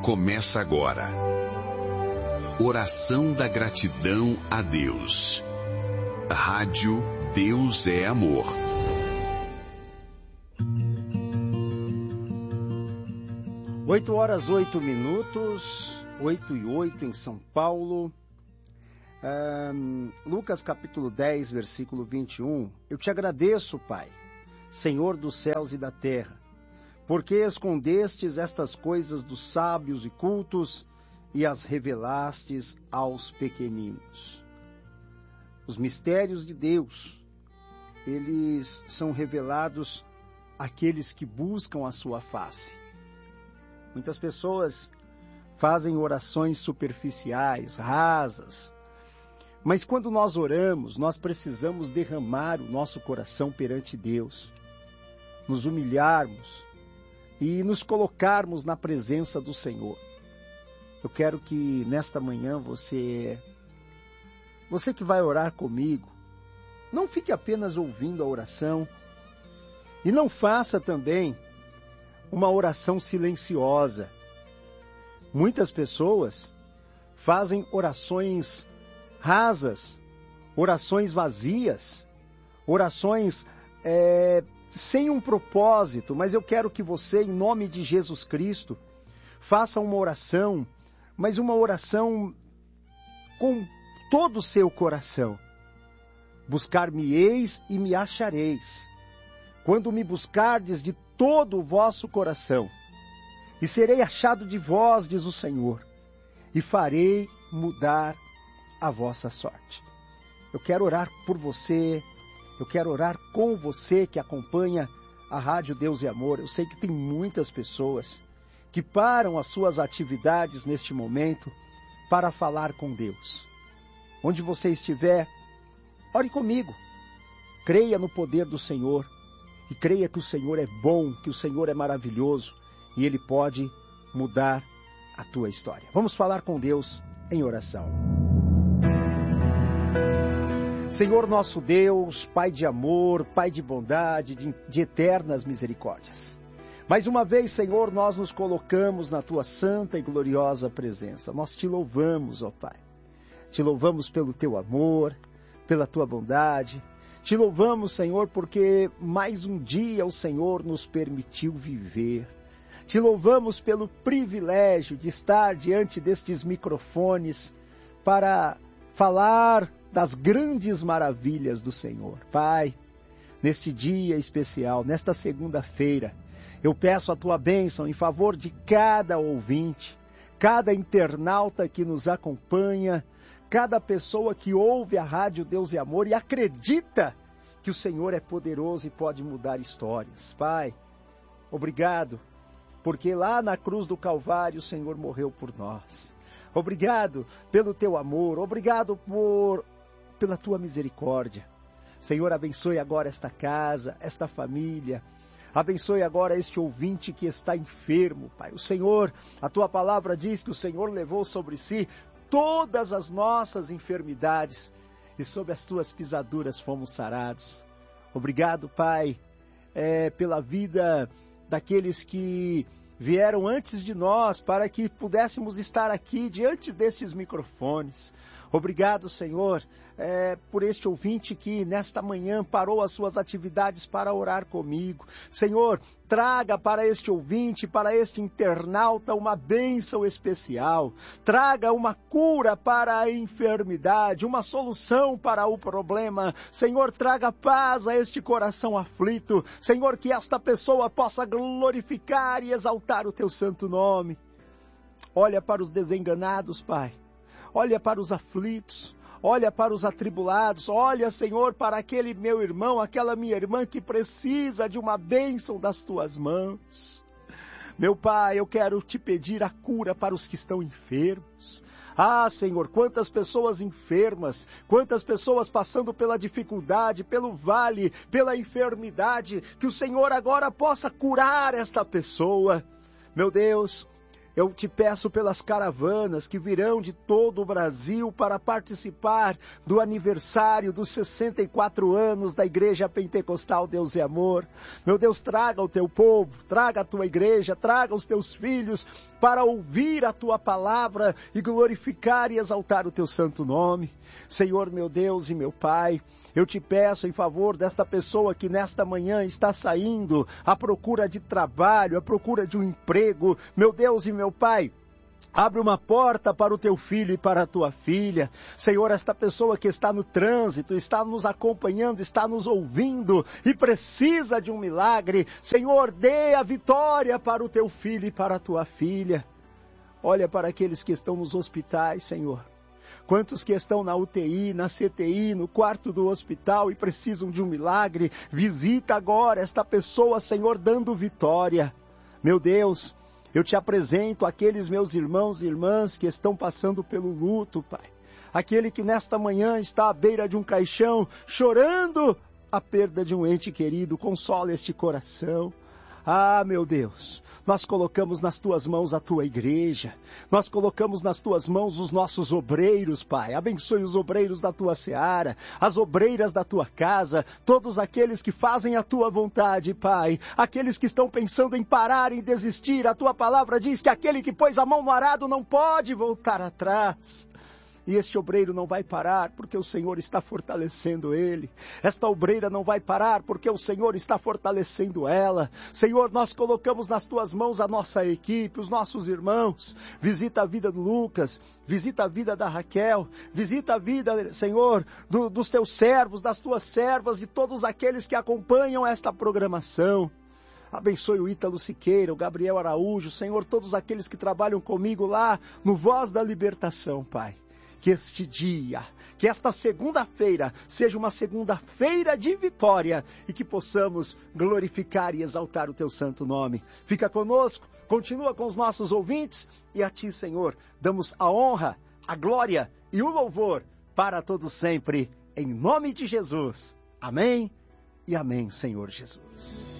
começa agora. Oração da gratidão a Deus. Rádio Deus é Amor. Oito horas, 8 minutos, 8:08 em São Paulo. Lucas capítulo 10, versículo 21. Eu te agradeço, Pai, Senhor dos céus e da terra, porque escondestes estas coisas dos sábios e cultos e as revelastes aos pequeninos. Os mistérios de Deus, eles são revelados àqueles que buscam a sua face. Muitas pessoas fazem orações superficiais, rasas, mas quando nós oramos, nós precisamos derramar o nosso coração perante Deus, nos humilharmos e nos colocarmos na presença do Senhor. Eu quero que nesta manhã você que vai orar comigo, não fique apenas ouvindo a oração e não faça também uma oração silenciosa. Muitas pessoas fazem orações rasas, orações vazias, orações sem um propósito, mas eu quero que você, em nome de Jesus Cristo, faça uma oração, mas uma oração com todo o seu coração. Buscar-me-eis e me achareis, quando me buscardes de todo o vosso coração, e serei achado de vós, diz o Senhor, e farei mudar a vossa sorte. Eu quero orar por você, eu quero orar com você que acompanha a Rádio Deus e Amor. Eu sei que tem muitas pessoas que param as suas atividades neste momento para falar com Deus. Onde você estiver, ore comigo. Creia no poder do Senhor e creia que o Senhor é bom, que o Senhor é maravilhoso e Ele pode mudar a tua história. Vamos falar com Deus em oração. Senhor nosso Deus, Pai de amor, Pai de bondade, de eternas misericórdias. Mais uma vez, Senhor, nós nos colocamos na Tua santa e gloriosa presença. Nós Te louvamos, ó Pai. Te louvamos pelo Teu amor, pela Tua bondade. Te louvamos, Senhor, porque mais um dia o Senhor nos permitiu viver. Te louvamos pelo privilégio de estar diante destes microfones para falar das grandes maravilhas do Senhor. Pai, neste dia especial, nesta segunda-feira, eu peço a Tua bênção em favor de cada ouvinte, cada internauta que nos acompanha, cada pessoa que ouve a Rádio Deus e Amor e acredita que o Senhor é poderoso e pode mudar histórias. Pai, obrigado, porque lá na cruz do Calvário o Senhor morreu por nós. Obrigado pelo Teu amor, obrigado pela Tua misericórdia. Senhor, abençoe agora esta casa, esta família. Abençoe agora este ouvinte que está enfermo, Pai. O Senhor, a Tua palavra diz que o Senhor levou sobre si todas as nossas enfermidades e sob as Tuas pisaduras fomos sarados. Obrigado, Pai, pela vida daqueles que vieram antes de nós para que pudéssemos estar aqui diante destes microfones. Obrigado, Senhor, por este ouvinte que nesta manhã parou as suas atividades para orar comigo. Senhor, traga para este ouvinte, para este internauta, uma bênção especial. Traga uma cura para a enfermidade, uma solução para o problema. Senhor, traga paz a este coração aflito. Senhor, que esta pessoa possa glorificar e exaltar o Teu santo nome. Olha para os desenganados, Pai. Olha para os aflitos, olha para os atribulados, olha, Senhor, para aquele meu irmão, aquela minha irmã que precisa de uma bênção das Tuas mãos. Meu Pai, eu quero Te pedir a cura para os que estão enfermos. Ah, Senhor, quantas pessoas enfermas, quantas pessoas passando pela dificuldade, pelo vale, pela enfermidade, que o Senhor agora possa curar esta pessoa. Meu Deus, Eu te peço pelas caravanas que virão de todo o Brasil para participar do aniversário dos 64 anos da Igreja Pentecostal Deus é Amor. Meu Deus, traga o teu povo, traga a tua igreja, traga os teus filhos para ouvir a tua palavra e glorificar e exaltar o teu santo nome. Senhor, meu Deus e meu Pai, eu te peço em favor desta pessoa que nesta manhã está saindo à procura de trabalho, à procura de um emprego. Meu Deus e meu Pai, abre uma porta para o teu filho e para a tua filha. Senhor, esta pessoa que está no trânsito, está nos acompanhando, está nos ouvindo e precisa de um milagre. Senhor, dê a vitória para o teu filho e para a tua filha. Olha para aqueles que estão nos hospitais, Senhor. Quantos que estão na UTI, na CTI, no quarto do hospital e precisam de um milagre. Visita agora esta pessoa, Senhor, dando vitória. Meu Deus, eu te apresento aqueles meus irmãos e irmãs que estão passando pelo luto, Pai. Aquele que nesta manhã está à beira de um caixão, chorando a perda de um ente querido. Consola este coração. Ah, meu Deus, nós colocamos nas tuas mãos a tua igreja, nós colocamos nas tuas mãos os nossos obreiros, Pai. Abençoe os obreiros da tua seara, as obreiras da tua casa, todos aqueles que fazem a tua vontade, Pai. Aqueles que estão pensando em parar, em desistir. A tua palavra diz que aquele que pôs a mão no arado não pode voltar atrás. E este obreiro não vai parar porque o Senhor está fortalecendo ele. Esta obreira não vai parar porque o Senhor está fortalecendo ela. Senhor, nós colocamos nas tuas mãos a nossa equipe, os nossos irmãos. Visita a vida do Lucas, visita a vida da Raquel, visita a vida, Senhor, dos teus servos, das tuas servas, de todos aqueles que acompanham esta programação. Abençoe o Ítalo Siqueira, o Gabriel Araújo, Senhor, todos aqueles que trabalham comigo lá no Voz da Libertação, Pai. Que este dia, que esta segunda-feira seja uma segunda-feira de vitória e que possamos glorificar e exaltar o teu santo nome. Fica conosco, continua com os nossos ouvintes e a ti, Senhor, damos a honra, a glória e o louvor para todos sempre, em nome de Jesus. Amém e amém, Senhor Jesus.